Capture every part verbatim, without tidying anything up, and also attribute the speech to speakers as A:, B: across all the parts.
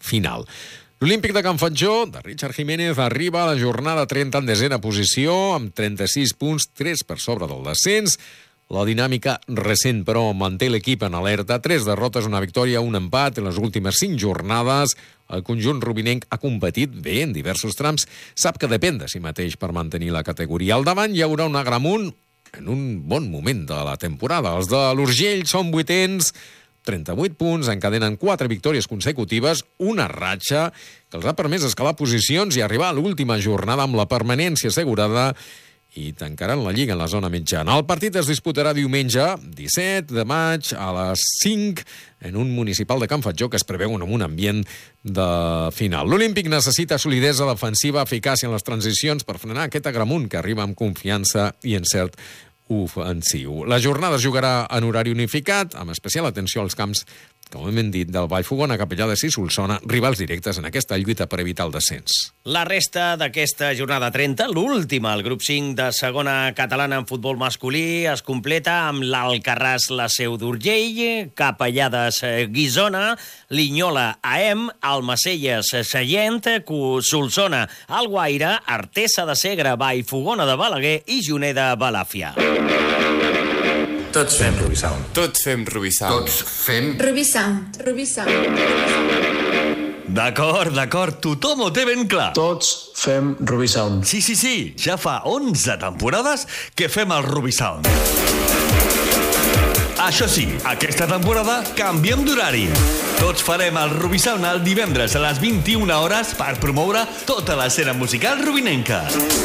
A: final. L'Olímpic de Can Fatjó, de Richard Jiménez, arriba a la jornada trenta en desena posició, amb trenta-sis punts, tres per sobre del descens. La dinàmica recent, però, manté l'equip en alerta. Tres derrotes, una victòria, un empat en les últimes cinc jornades. El conjunt rubinenc ha competit bé en diversos trams. Sap que depèn de si mateix per mantenir la categoria. Al davant hi haurà un Agramunt en un bon moment de la temporada. Els de l'Urgell són vuitens, trenta-vuit punts, encadenen quatre victòries consecutives, una ratxa que els ha permès escalar posicions i arribar a l'última jornada amb la permanència assegurada i tancaran la Lliga en la zona mitjana. El partit es disputarà diumenge, disset de maig, a les cinc, en un municipal de Can Fatjó que es preveu en un ambient de final. L'Olímpic necessita solidesa defensiva, eficàcia en les transicions per frenar aquest Agramunt que arriba amb confiança i encert ofensiu. La jornada es jugarà en horari unificat, amb especial atenció als camps, com hem dit, del Vallfogona, Capellades i Solsona, rivals directes en aquesta lluita per evitar el descens.
B: La resta d'aquesta jornada trenta, l'última, el grup cinc de segona catalana en futbol masculí, es completa amb l'Alcarràs, la Seu d'Urgell, Capellades, Guissona, Linyola, Aem, Almacelles, Sallent, Solsona, Alguaire, Artesa de Segre, Vallfogona de Balaguer i Juneda, Balàfia.
C: Tots fem Rubisound.
D: Tots fem Rubisound.
C: Tots fem
E: Rubisound. Rubisound.
F: D'acord, d'acord, tothom ho té ben clar.
G: Tots fem Rubisound.
F: Sí, sí, sí, ja fa onze temporades que fem el Rubisound. Això sí, aquesta temporada canviem d'horari. Tots farem el Rubisound el divendres a les vint-i-una hores per promoure tota l'escena musical rubinenca.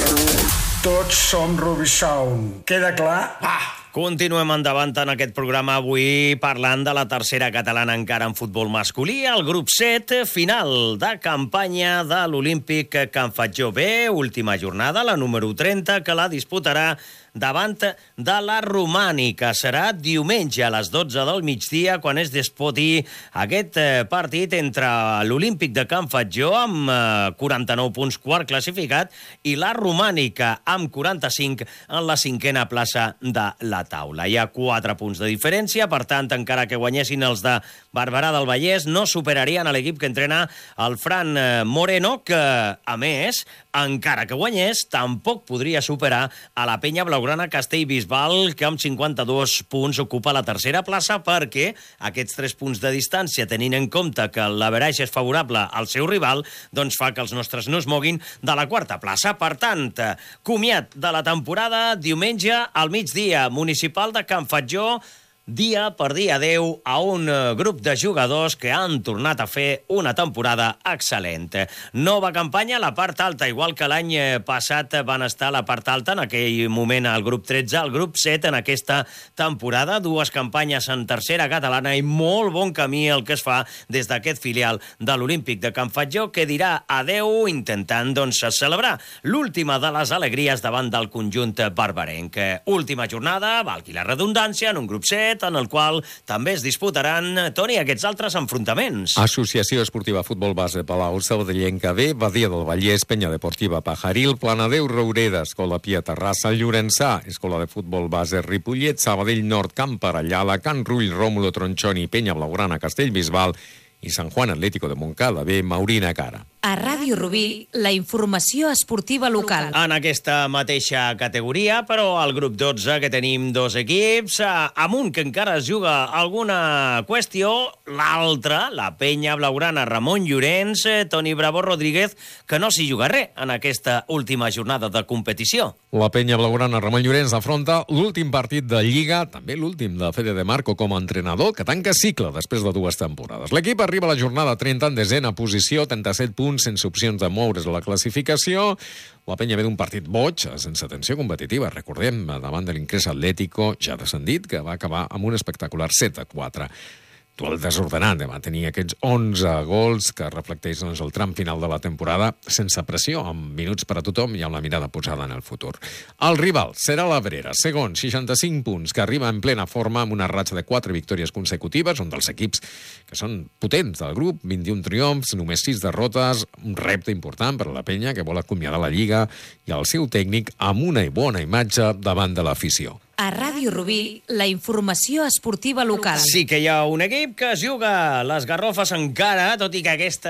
G: Tots som Rubisound. Queda clar?
B: Va! Continuem endavant en aquest programa avui parlant de la tercera catalana encara en futbol masculí, el grup set, final de campanya de l'Olímpic Can Fatjó B, última jornada, la número trenta, que la disputarà davant de la Romànica. Serà diumenge a les dotze del migdia quan es dispoti aquest partit entre l'Olímpic de Can Fatjó amb quaranta-nou punts, quart classificat, i la Romànica amb quaranta-cinc en la cinquena plaça de la taula. Hi ha quatre punts de diferència, per tant, encara que guanyessin els de Barberà del Vallès, no superarien a l'equip que entrena el Fran Moreno, que, a més, encara que guanyés, tampoc podria superar a la Penya Blaugrana Castellbisbal, que amb cinquanta-dos punts ocupa la tercera plaça, perquè aquests tres punts de distància, tenint en compte que l'average és favorable al seu rival, doncs fa que els nostres no es moguin de la quarta plaça. Per tant, comiat de la temporada, diumenge al migdia, municipal de Can Fatjó, dia per dia adeu a un grup de jugadors que han tornat a fer una temporada excel·lent. Nova campanya a la part alta, igual que l'any passat van estar a la part alta, en aquell moment al grup tretze, al grup set en aquesta temporada, dues campanyes en tercera catalana i molt bon camí el que es fa des d'aquest filial de l'Olímpic de Can Fatjó, que dirà adeu intentant doncs celebrar l'última de les alegries davant del conjunt barberenc. Última jornada, valgui la redundància, en un grup set, en el qual també es disputaran, Toni, aquests altres enfrontaments.
A: Associació Esportiva Futbol Base Palau, Saudellenca B, Badia del Vallès, Penya Deportiva Pajaril, Planadeu Roureda, Escola Pia Terrassa, Llorençà, Escola de Futbol Base Ripollet, Sabadell Nord, Camp Parellada, Can Rull, Rómulo Tronchoni, Penya Blaugrana, Castellbisbal i Sant Juan Atlético de Montcada B, Maurina Cara.
H: A Ràdio Rubí, la informació esportiva local.
B: En aquesta mateixa categoria, però al grup dotze, que tenim dos equips, amb un que encara es juga alguna qüestió, l'altre, la Penya Blaugrana Ramon Llorenç, Toni Bravo Rodríguez, que no s'hi juga res en aquesta última jornada de competició.
A: La Penya Blaugrana Ramon Llorenç afronta l'últim partit de Lliga, també l'últim de Fede de Marco com a entrenador, que tanca cicle després de dues temporades. L'equip arriba a la jornada trenta en desena posició, trenta-set punts, sense opcions de moure's a la classificació. La Penya ve d'un partit boig, sense tensió competitiva, recordem, davant de l'Incrés Atlético, ja descendit, que va acabar amb un espectacular set a quatre. Duel desordenat, va tenir aquests onze gols que reflecteix doncs, el tram final de la temporada sense pressió, amb minuts per a tothom i amb la mirada posada en el futur. El rival serà l'Abrera, segon, seixanta-cinc punts, que arriba en plena forma amb una ratxa de quatre victòries consecutives, un dels equips que són potents del grup, vint-i-un triomfs, només sis derrotes, un repte important per a la Penya, que vol acomiadar la Lliga, i el seu tècnic amb una bona imatge davant de l'afició.
H: A Ràdio Rubí, la informació esportiva local.
B: Sí que hi ha un equip que es juga les garrofes encara, tot i que aquesta